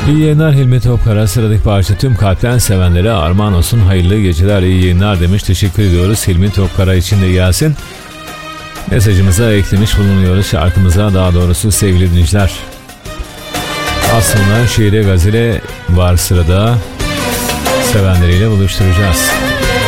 İyi yayınlar Hilmi Topkara. Sıradaki parça tüm kalpten sevenlere armağan olsun. Hayırlı geceler, iyi yayınlar demiş. Teşekkür ediyoruz. Hilmi Topkara için de gelsin. Mesajımıza eklemiş bulunuyoruz. Şarkımıza, daha doğrusu sevgili dinleyiciler. Aslında şiire, gazele var sırada. Sevenleriyle buluşturacağız.